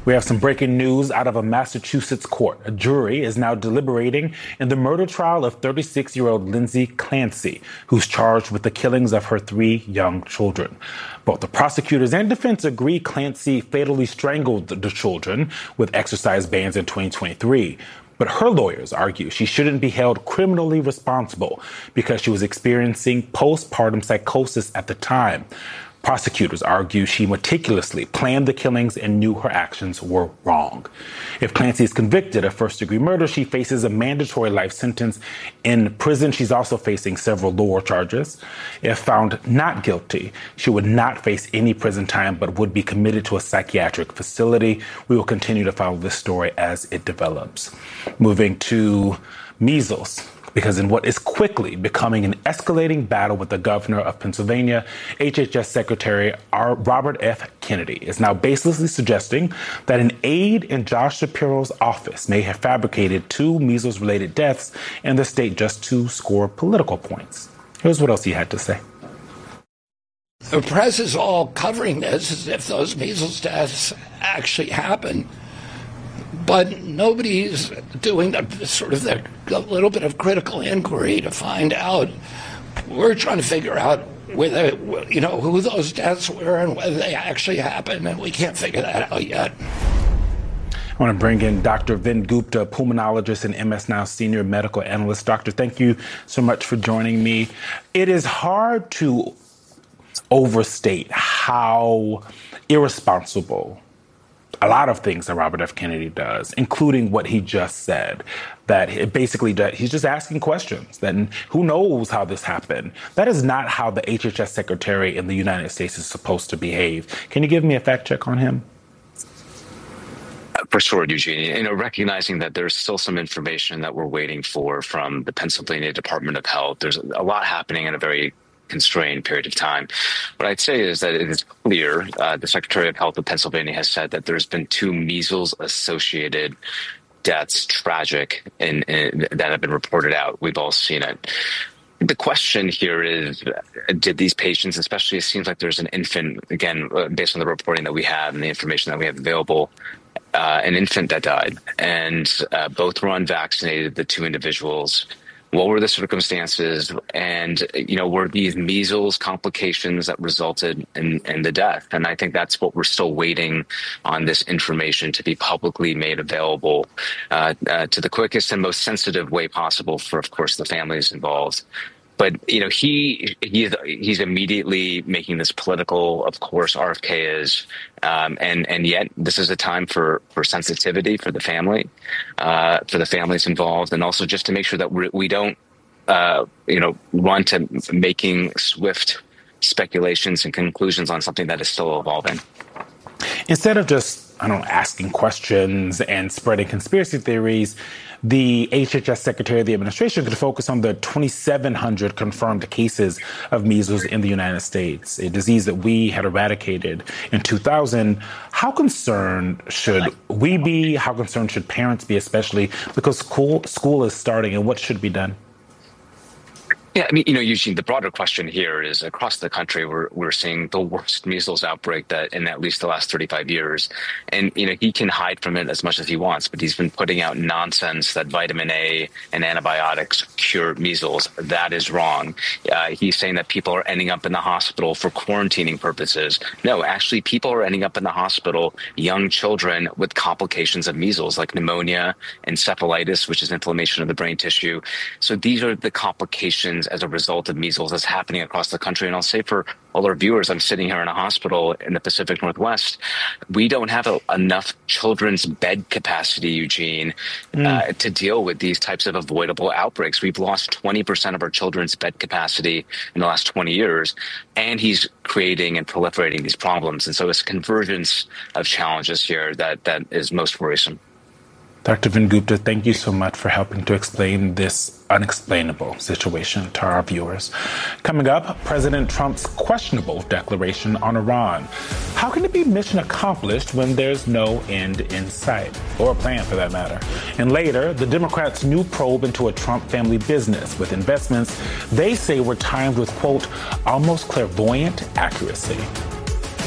We have some breaking news out of a Massachusetts court. A jury is now deliberating in the murder trial of 36-year-old Lindsay Clancy, who's charged with the killings of her 3 young children. Both the prosecutors and defense agree Clancy fatally strangled the children with exercise bands in 2023. But her lawyers argue she shouldn't be held criminally responsible because she was experiencing postpartum psychosis at the time. Prosecutors argue she meticulously planned the killings and knew her actions were wrong. If Clancy is convicted of first-degree murder, she faces a mandatory life sentence in prison. She's also facing several lower charges. If found not guilty, she would not face any prison time but would be committed to a psychiatric facility. We will continue to follow this story as it develops. Moving to measles. Because in what is quickly becoming an escalating battle with the governor of Pennsylvania, HHS Secretary Robert F. Kennedy is now baselessly suggesting that an aide in Josh Shapiro's office may have fabricated 2 measles-related deaths in the state just to score political points. Here's what else he had to say. The press is all covering this as if those measles deaths actually happen. But nobody's doing a little bit of critical inquiry to find out. We're trying to figure out whether, who those deaths were and whether they actually happened, and we can't figure that out yet. I want to bring in Dr. Vin Gupta, pulmonologist and MS Now senior medical analyst. Doctor, thank you so much for joining me. It is hard to overstate how irresponsible a lot of things that Robert F. Kennedy does, including what he just said, that he's just asking questions. Then who knows how this happened? That is not how the HHS secretary in the United States is supposed to behave. Can you give me a fact check on him? For sure, Eugene. Recognizing that there's still some information that we're waiting for from the Pennsylvania Department of Health. There's a lot happening in a very constrained period of time. What I'd say is that it is clear, the Secretary of Health of Pennsylvania has said that there's been 2 measles-associated deaths, tragic, that have been reported out. We've all seen it. The question here is, did these patients, especially it seems like there's an infant, again, based on the reporting that we have and the information that we have available, an infant that died, and both were unvaccinated, the 2 individuals. What were the circumstances? And, were these measles complications that resulted in the death? And I think that's what we're still waiting on, this information to be publicly made available to the quickest and most sensitive way possible for, of course, the families involved. But, he's immediately making this political, of course, RFK is. And yet this is a time for sensitivity for the family, for the families involved, and also just to make sure that we don't, run to making swift speculations and conclusions on something that is still evolving. Instead of just, asking questions and spreading conspiracy theories, the HHS Secretary of the Administration could focus on the 2,700 confirmed cases of measles in the United States, a disease that we had eradicated in 2000. How concerned should we be? How concerned should parents be, especially because school is starting, and what should be done? Yeah, Eugene, the broader question here is across the country, we're seeing the worst measles outbreak that in at least the last 35 years. And, he can hide from it as much as he wants, but he's been putting out nonsense that vitamin A and antibiotics cure measles. That is wrong. He's saying that people are ending up in the hospital for quarantining purposes. No, actually, people are ending up in the hospital, young children with complications of measles like pneumonia, encephalitis, which is inflammation of the brain tissue. So these are the complications as a result of measles that's happening across the country. And I'll say for all our viewers, I'm sitting here in a hospital in the Pacific Northwest. We don't have enough children's bed capacity, Eugene, to deal with these types of avoidable outbreaks. We've lost 20% of our children's bed capacity in the last 20 years, and he's creating and proliferating these problems. And so it's a convergence of challenges here that is most worrisome. Dr. Vin Gupta, thank you so much for helping to explain this unexplainable situation to our viewers. Coming up, President Trump's questionable declaration on Iran. How can it be mission accomplished when there's no end in sight, or a plan for that matter? And later, the Democrats' new probe into a Trump family business with investments they say were timed with, quote, almost clairvoyant accuracy.